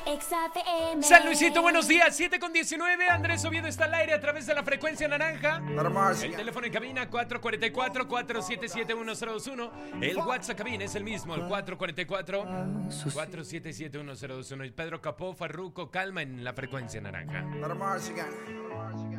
San Luisito, buenos días, 7:19. Andrés Oviedo está al aire a través de la frecuencia naranja. El teléfono en cabina 444-477-1021. El WhatsApp cabina es el mismo, el 444-477-1021. Y Pedro Capó, Farruco, calma en la frecuencia naranja.